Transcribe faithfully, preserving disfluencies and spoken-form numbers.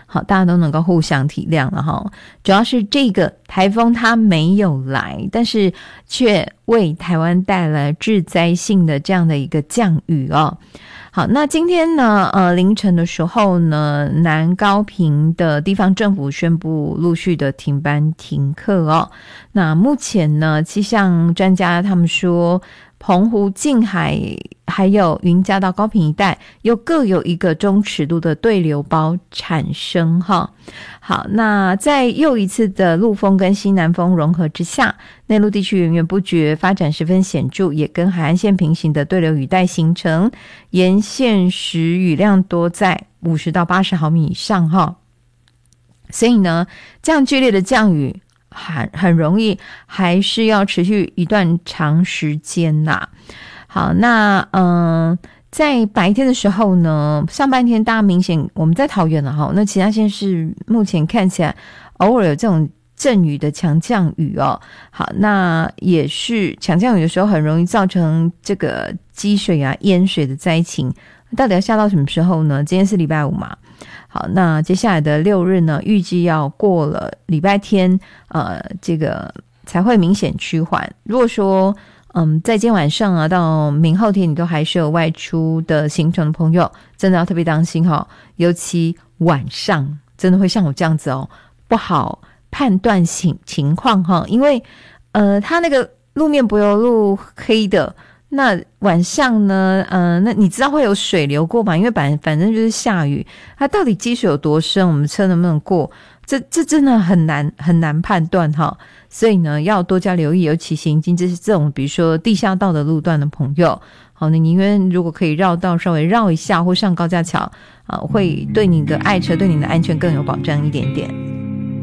好，大家都能够互相体谅了哈。主要是这个台风它没有来，但是却为台湾带来致灾性的这样的一个降雨哦。好，那今天呢呃凌晨的时候呢，南高屏的地方政府宣布陆续的停班停课哦。那目前呢，气象专家他们说，澎湖近海还有云嘉到高屏一带又各有一个中尺度的对流包产生哈。好，那在又一次的陆风跟西南风融合之下，内陆地区源源不绝发展十分显著，也跟海岸线平行的对流雨带形成，沿线时雨量多在五十到八十毫米以上哈。所以呢，这样剧烈的降雨很很容易还是要持续一段长时间啦。好，那嗯、呃，在白天的时候呢，上半天大家明显我们在桃园了哈，那其他县市目前看起来偶尔有这种阵雨的强降雨哦。好，那也是强降雨的时候很容易造成这个积水啊淹水的灾情，到底要下到什么时候呢？今天是礼拜五嘛。好，那接下来的六日呢，预计要过了礼拜天，呃，这个才会明显趋缓。如果说，嗯，在今天晚上啊，到明后天你都还是有外出的行程的朋友，真的要特别当心哈，尤其晚上真的会像我这样子哦，不好判断情情况哈，因为呃，它那个路面柏油路黑的。那晚上呢呃，那你知道会有水流过吗？因为反反正就是下雨，它到底积水有多深，我们车能不能过，这这真的很难很难判断哈。所以呢要多加留意，尤其行经这是这种比如说地下道的路段的朋友，好，你宁愿如果可以绕道稍微绕一下或上高架桥啊，会对你的爱车对你的安全更有保障一点点。